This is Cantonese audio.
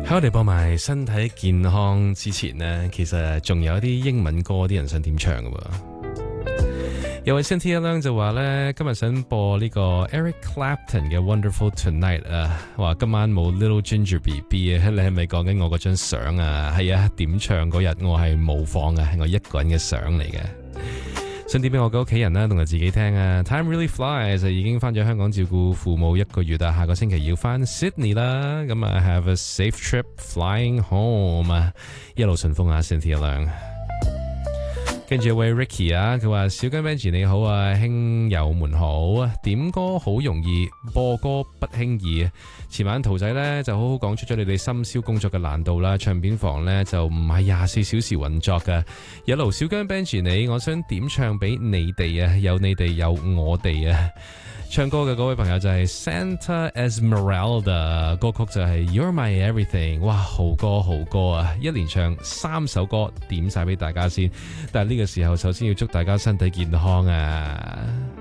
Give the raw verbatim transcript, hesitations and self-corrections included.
喺我哋播埋身體健康之前呢，其實仲有一啲英文歌啲人想點唱㗎喎。有位 Cynthia Leung 就話咧，今日想播呢個 Eric Clapton 嘅 Wonderful Tonight 啊，話今晚冇 Little Ginger B B 啊，你係咪講緊我嗰張相啊？係啊，點唱嗰日我係冇放嘅，係我一個人嘅相嚟嘅。想點俾我嘅屋企人啦，同埋自己聽啊 ！Time really flies，就已經翻咗香港照顧父母一個月啊，下個星期要翻 Sydney 啦。咁啊 ，Have a safe trip flying home 啊，一路順風啊 ，Cynthia Leung。跟住有位 Ricky 啊，佢話小姜 Benji 你好啊，兄友們好啊，點歌好容易，播歌不輕易。前晚圖仔呢就好好講出咗你哋深宵工作嘅難度啦，唱片房呢就唔係廿四小時運作嘅。有勞小姜 Benji 你，我想點唱俾你哋啊，有你哋有我哋啊。唱歌嘅嗰位朋友就係 Santa Esmeralda， 歌曲就係 You're My Everything。 哇，好歌好歌啊，一連唱三首歌點晒俾大家先，但係呢個時候首先要祝大家身體健康啊。